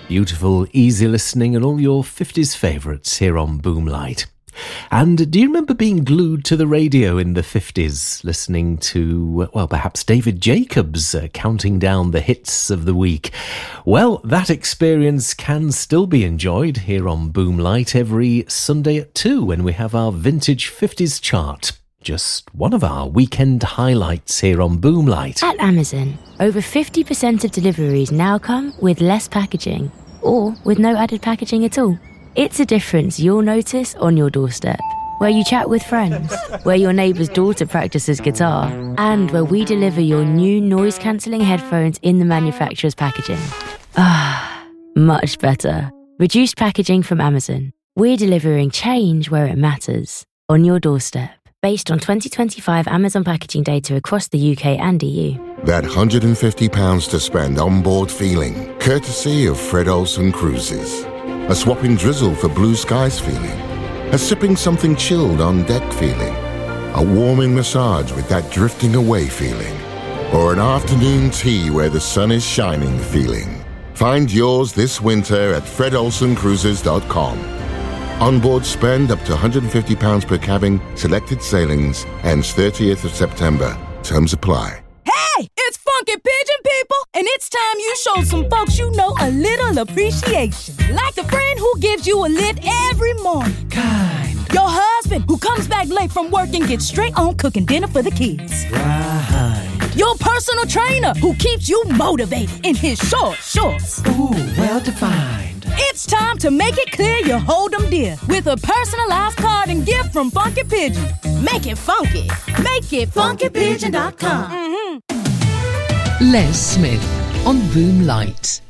Beautiful, easy listening and all your 50s favourites here on Boomlight. And do you remember being glued to the radio in the 50s, listening to, well, perhaps David Jacobs counting down the hits of the week? Well, that experience can still be enjoyed here on Boomlight every Sunday at 2 when we have our Vintage 50s chart. Just one of our weekend highlights here on Boomlight. At Amazon, over 50% of deliveries now come with less packaging or with no added packaging at all. It's a difference you'll notice on your doorstep, where you chat with friends, where your neighbour's daughter practices guitar, and where we deliver your new noise-cancelling headphones in the manufacturer's packaging. Ah, much better. Reduced packaging from Amazon. We're delivering change where it matters, on your doorstep. Based on 2025 Amazon packaging data across the UK and EU. That £150 to spend on board feeling, courtesy of Fred Olsen Cruises. A swapping drizzle for blue skies feeling. A sipping something chilled on deck feeling. A warming massage with that drifting away feeling. Or an afternoon tea where the sun is shining feeling. Find yours this winter at fredolsencruises.com. Onboard spend up to £150 per cabin, selected sailings, ends 30th of September. Terms apply. Hey, it's Funky Pigeon people, and it's time you show some folks you know a little appreciation. Like the friend who gives you a lift every morning. Kind. Your husband who comes back late from work and gets straight on cooking dinner for the kids. Right. Your personal trainer who keeps you motivated in his short shorts. Ooh, well defined. It's time to make it clear you hold them dear with a personalized card and gift from Funky Pigeon. Make it funky. Make it funkypigeon.com. Les Smith on Boomlight.